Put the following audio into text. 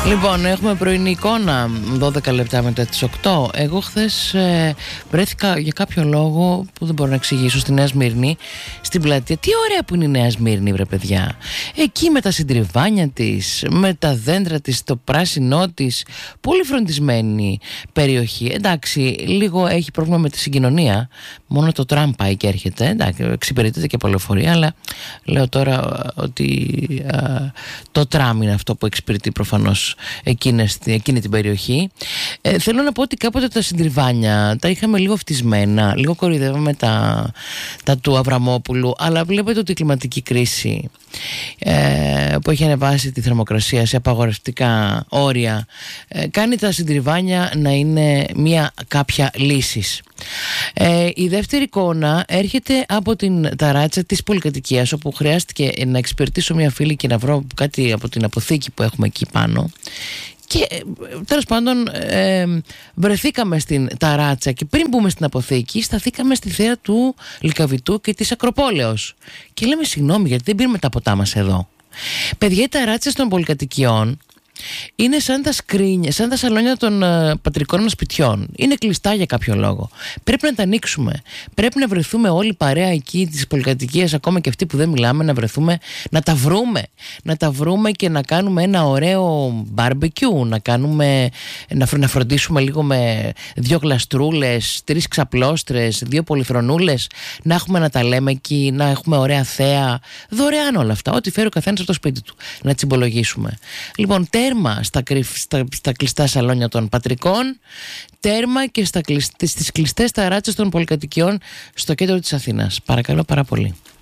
Λοιπόν, έχουμε πρωινή εικόνα 12 λεπτά μετά τις 8. Εγώ χθες βρέθηκα για κάποιο λόγο που δεν μπορώ να εξηγήσω στη Νέα Σμύρνη, στην πλατεία. Τι ωραία που είναι η Νέα Σμύρνη, βρε παιδιά. Εκεί με τα συντριβάνια της, με τα δέντρα της, το πράσινό της. Πολύ φροντισμένη περιοχή. Εντάξει, λίγο έχει πρόβλημα με τη συγκοινωνία. Μόνο το τραμ πάει και έρχεται. Εντάξει, εξυπηρετείται και από λεωφορεία, αλλά λέω τώρα ότι το τραμ είναι αυτό που εξυπηρετεί προφανώς εκείνη την περιοχή. Θέλω να πω ότι κάποτε τα συντριβάνια τα είχαμε λίγο φτισμένα, λίγο κοροϊδεύαμε τα του Αβραμόπουλου, αλλά βλέπετε ότι η κλιματική κρίση που έχει ανεβάσει τη θερμοκρασία σε απαγορευτικά όρια κάνει τα συντριβάνια να είναι μια κάποια λύσης. Η δεύτερη εικόνα έρχεται από την ταράτσα της πολυκατοικίας, όπου χρειάστηκε να εξυπηρετήσω μια φίλη και να βρω κάτι από την αποθήκη που έχουμε εκεί πάνω. Και τέλος πάντων βρεθήκαμε στην ταράτσα και πριν μπούμε στην αποθήκη σταθήκαμε στη θέα του Λυκαβητού και της Ακροπόλεως και λέμε συγγνώμη, γιατί δεν πήραμε τα ποτά μας εδώ. Παιδιά, οι ταράτσες των πολυκατοικιών είναι σαν τα σκρίνια, σαν τα σαλόνια των πατρικών μας σπιτιών. Είναι κλειστά για κάποιο λόγο. Πρέπει να τα ανοίξουμε. Πρέπει να βρεθούμε όλοι παρέα εκεί της πολυκατοικίας, ακόμα και αυτοί που δεν μιλάμε, να βρεθούμε, να τα βρούμε. Να τα βρούμε και να κάνουμε ένα ωραίο μπάρμπεκιου, να φροντίσουμε λίγο με 2 γλαστρούλες, 3 ξαπλώστρες, 2 πολυθρονούλες, να έχουμε να τα λέμε εκεί, να έχουμε ωραία θέα. Δωρεάν όλα αυτά. Ό,τι φέρει ο καθένας από το σπίτι του. Να τσιμπολογήσουμε. Λοιπόν, τέρμα στα κλειστά σαλόνια των πατρικών, τέρμα και στις κλειστές ταράτσες των πολυκατοικιών στο κέντρο της Αθήνας. Παρακαλώ πάρα πολύ.